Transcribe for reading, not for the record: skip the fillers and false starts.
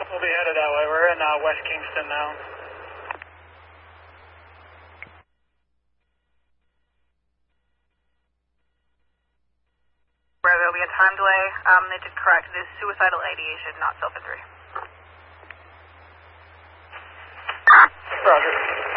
We'll be headed that way. We're in West Kingston now. There'll be a time delay. They did correct. This is suicidal ideation, not self-injury. Roger.